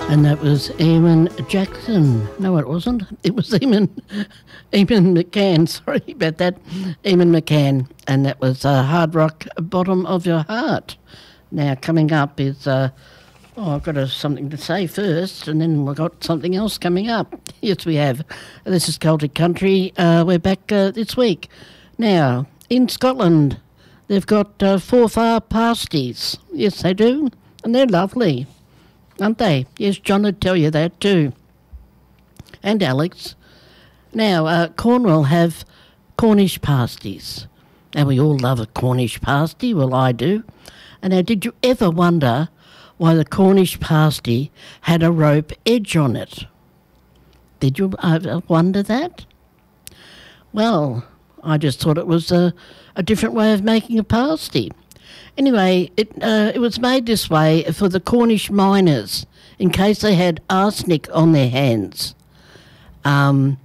And that was Eamon Jackson. No, it wasn't. It was Eamon McCann. Sorry about that. Eamon McCann. And that was Hard Rock, Bottom of Your Heart. Now, coming up is... I've got something to say first, and then we've got something else coming up. Yes, we have. This is Celtic Country. We're back this week. Now, in Scotland, they've got Forfar pasties. Yes, they do. And they're lovely, aren't they? Yes, John would tell you that too. And Alex. Now, Cornwall have Cornish pasties. And we all love a Cornish pasty. Well, I do. And now, did you ever wonder why the Cornish pasty had a rope edge on it? Did you wonder that? Well, I just thought it was a different way of making a pasty. Anyway, it was made this way for the Cornish miners in case they had arsenic on their hands. And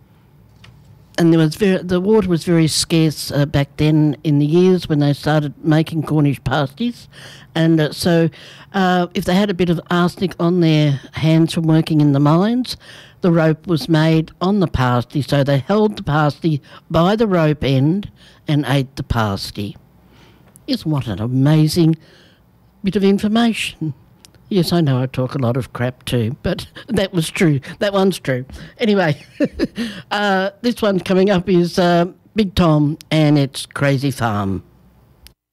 the water was very scarce back then in the years when they started making Cornish pasties. And so if they had a bit of arsenic on their hands from working in the mines, the rope was made on the pasty. So they held the pasty by the rope end and ate the pasty. Yes, what an amazing bit of information. Yes, I know I talk a lot of crap too, but that was true. That one's true. Anyway, this one coming up is Big Tom and it's Crazy Farm.